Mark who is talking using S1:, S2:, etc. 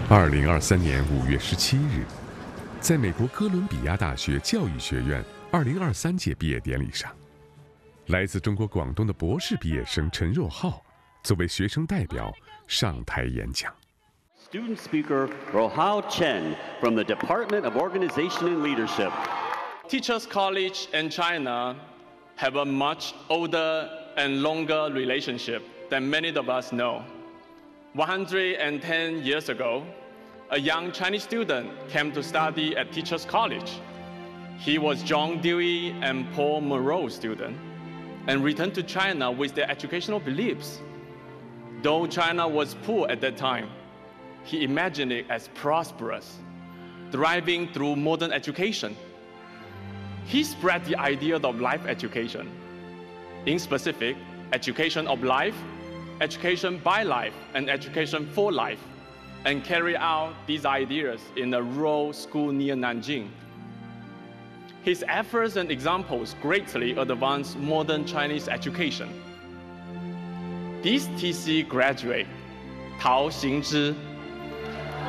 S1: 2023年5月17日，在美国哥伦比亚大学教育学院2023届毕业典礼上，来自中国广东的博士毕业生陈若浩作为学生代表上台演讲。
S2: Student speaker Rohao Chen from the Department of Organization and Leadership.
S3: Teachers College and China have a much older and longer relationship than many of us know. 110 years ago, a young Chinese student came to study at Teachers College. He was John Dewey and Paul Moreau's student and returned to China with their educational beliefs. Though China was poor at that time, he imagined it as prosperous, thriving through modern education. He spread the idea of life education. In specific, education of life, education by life, and education for life, and carry out these ideas in a rural school near Nanjing. His efforts and examples greatly advanced modern Chinese education. This TC graduate, Tao Xingzhi,